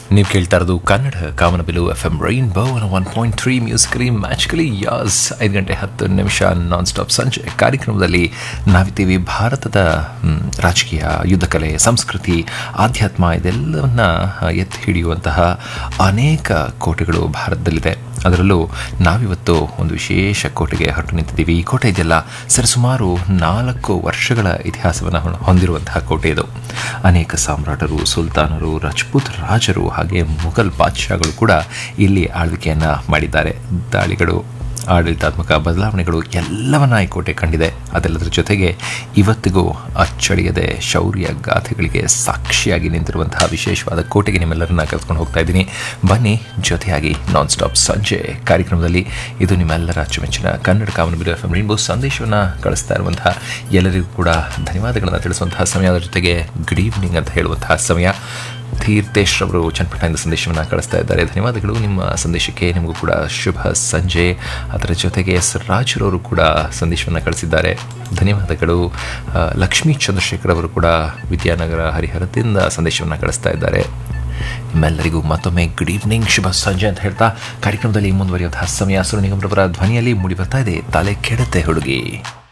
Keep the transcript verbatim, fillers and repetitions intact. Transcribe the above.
ನೀವು ಕೇಳ್ತಾ ಇರೋದು Kannada ಕಾಮನಬಿಲು F M rainbow one point three musically magically as ಐದು ಗಂಟೆ ಹತ್ತು ನಿಮಿಷ ನಾನ್ ಸ್ಟಾಪ್ ಸಂಜೆ ಕಾರ್ಯಕ್ರಮದಲ್ಲಿ ನಾವಿದ್ದೀವಿ. ಭಾರತದ ರಾಜಕೀಯ, ಯುದ್ಧಕಲೆ, ಸಂಸ್ಕೃತಿ, ಆಧ್ಯಾತ್ಮ ಇದೆಲ್ಲವನ್ನ ಎತ್ತಿ ಹಿಡಿಯುವಂತಹ ಅನೇಕ ಕೋಟೆಗಳು ಭಾರತದಲ್ಲಿದೆ. ಅದರಲ್ಲೂ ನಾವಿವತ್ತು ಒಂದು ವಿಶೇಷ ಕೋಟೆಗೆ ಹೊರಟು ನಿಂತಿದ್ದೀವಿ. ಈ ಕೋಟೆ ಇದೆಲ್ಲ ಸರಿಸುಮಾರು ನಾಲ್ಕು ವರ್ಷಗಳ ಇತಿಹಾಸವನ್ನು ಹೊಂದಿರುವಂತಹ ಕೋಟೆ ಇದು. ಅನೇಕ ಸಾಮ್ರಾಟರು, ಸುಲ್ತಾನರು, ರಾಜಪೂತ್ ರಾಜರು ಹಾಗೆ ಮುಘಲ್ ಬಾದ್ಶಾಗಳು ಕೂಡ ಇಲ್ಲಿ ಆಳ್ವಿಕೆಯನ್ನು ಮಾಡಿದ್ದಾರೆ. ದಾಳಿಗಳು, ಆಡಳಿತಾತ್ಮಕ ಬದಲಾವಣೆಗಳು ಎಲ್ಲವನ್ನ ಈ ಕೋಟೆ ಕಂಡಿದೆ. ಅದೆಲ್ಲದರ ಜೊತೆಗೆ ಇವತ್ತಿಗೂ ಅಚ್ಚಳಿಯದೆ ಶೌರ್ಯ ಗಾಥೆಗಳಿಗೆ ಸಾಕ್ಷಿಯಾಗಿ ನಿಂತಿರುವಂತಹ ವಿಶೇಷವಾದ ಕೋಟೆಗೆ ನಿಮ್ಮೆಲ್ಲರನ್ನ ಕರ್ಕೊಂಡು ಹೋಗ್ತಾ ಇದ್ದೀನಿ. ಬನ್ನಿ, ಜೊತೆಯಾಗಿ ನಾನ್ ಸ್ಟಾಪ್ ಸಂಜೆ ಕಾರ್ಯಕ್ರಮದಲ್ಲಿ. ಇದು ನಿಮ್ಮೆಲ್ಲರ ಅಚ್ಚುಮೆಚ್ಚಿನ ಕನ್ನಡ ಕಾಮನಬಿಲು ಎಫ್ ಎಂ ರೈನ್ಬೋ ಸಂದೇಶವನ್ನು ಕಳಿಸ್ತಾ ಇರುವಂತಹ ಎಲ್ಲರಿಗೂ ಕೂಡ ಧನ್ಯವಾದಗಳನ್ನು ತಿಳಿಸುವಂತಹ ಸಮಯ, ಅದರ ಜೊತೆಗೆ ಗುಡ್ ಈವ್ನಿಂಗ್ ಅಂತ ಹೇಳುವಂತಹ ಸಮಯ. ತೀರ್ಥೇಶ್ ರವರು ಚನ್ನಪಟ್ಟಣದಿಂದ ಸಂದೇಶವನ್ನು ಕಳಿಸ್ತಾ ಇದ್ದಾರೆ. ಧನ್ಯವಾದಗಳು ನಿಮ್ಮ ಸಂದೇಶಕ್ಕೆ. ನಿಮಗೂ ಕೂಡ ಶುಭ ಸಂಜೆ. ಅದರ ಜೊತೆಗೆ ಎಸ್ ರಾಜರವರು ಕೂಡ ಸಂದೇಶವನ್ನು ಕಳಿಸಿದ್ದಾರೆ. ಧನ್ಯವಾದಗಳು. ಲಕ್ಷ್ಮೀ ಚಂದ್ರಶೇಖರ್ ಅವರು ಕೂಡ ವಿದ್ಯಾನಗರ ಹರಿಹರದಿಂದ ಸಂದೇಶವನ್ನು ಕಳಿಸ್ತಾ ಇದ್ದಾರೆ. ನಿಮ್ಮೆಲ್ಲರಿಗೂ ಮತ್ತೊಮ್ಮೆ ಗುಡ್ ಈವ್ನಿಂಗ್, ಶುಭ ಸಂಜೆ ಅಂತ ಹೇಳ್ತಾ ಕಾರ್ಯಕ್ರಮದಲ್ಲಿ ಮುಂದುವರಿಯುವಂತಹ ಸಮಯ. ಸುರು ನಿಗಮರವರ ಧ್ವನಿಯಲ್ಲಿ ಮೂಡಿ ಬರ್ತಾ ಇದೆ ತಲೆ ಕೆಡತೆ ಹುಡುಗಿ.